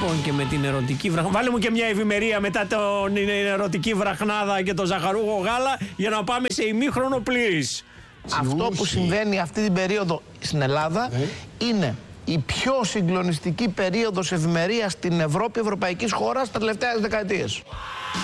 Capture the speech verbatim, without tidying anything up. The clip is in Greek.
λοιπόν και με την ερωτική βραχνάδα. Βάλε μου και μια ευημερία μετά την ερωτική βραχνάδα και το ζαχαρούγο γάλα για να πάμε σε ημίχρονο πλήρης. Αυτό που συμβαίνει αυτή την περίοδο στην Ελλάδα ε. είναι η πιο συγκλονιστική περίοδος ευημερίας στην Ευρώπη, ευρωπαϊκής χώρας, τα τελευταία δεκαετίες.